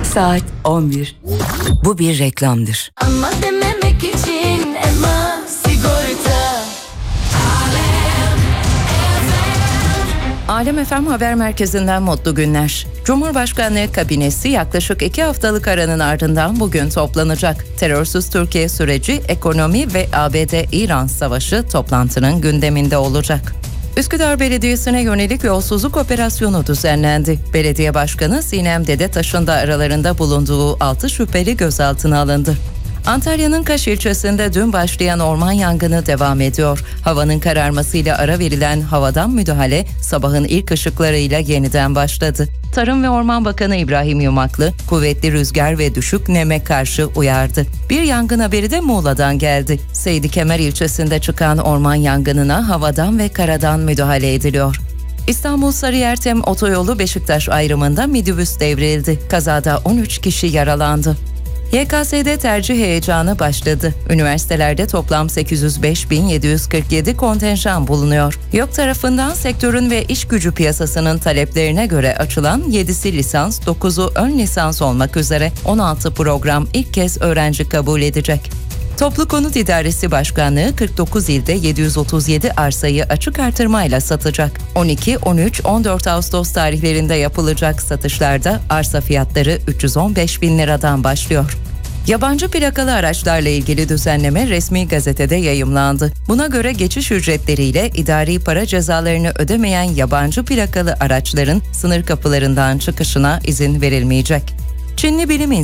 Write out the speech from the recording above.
Saat 11. Bu bir reklamdır. Ama dememek için Elma Sigorta. Alem FM Haber Merkezi'nden mutlu günler. Cumhurbaşkanlığı kabinesi yaklaşık 2 haftalık aranın ardından bugün toplanacak. Terörsüz Türkiye süreci, ekonomi ve ABD-İran savaşı toplantının gündeminde olacak. Üsküdar Belediyesi'ne yönelik yolsuzluk operasyonu düzenlendi. Belediye Başkanı Sinem Dedetaş'ın da aralarında bulunduğu 6 şüpheli gözaltına alındı. Antalya'nın Kaş ilçesinde dün başlayan orman yangını devam ediyor. Havanın kararmasıyla ara verilen havadan müdahale sabahın ilk ışıklarıyla yeniden başladı. Tarım ve Orman Bakanı İbrahim Yumaklı, kuvvetli rüzgar ve düşük neme karşı uyardı. Bir yangın haberi de Muğla'dan geldi. Seydi Kemer ilçesinde çıkan orman yangınına havadan ve karadan müdahale ediliyor. İstanbul Sarıyer-Tem otoyolu Beşiktaş ayrımında minibüs devrildi. Kazada 13 kişi yaralandı. YKS'de tercih heyecanı başladı. Üniversitelerde toplam 805.747 kontenjan bulunuyor. YÖK tarafından sektörün ve iş gücü piyasasının taleplerine göre açılan 7'si lisans, 9'u ön lisans olmak üzere 16 program ilk kez öğrenci kabul edecek. Toplu Konut İdaresi Başkanlığı 49 ilde 737 arsayı açık artırmayla satacak. 12, 13, 14 Ağustos tarihlerinde yapılacak satışlarda arsa fiyatları 315 bin liradan başlıyor. Yabancı plakalı araçlarla ilgili düzenleme resmi gazetede yayımlandı. Buna göre geçiş ücretleriyle idari para cezalarını ödemeyen yabancı plakalı araçların sınır kapılarından çıkışına izin verilmeyecek. Çinli bilim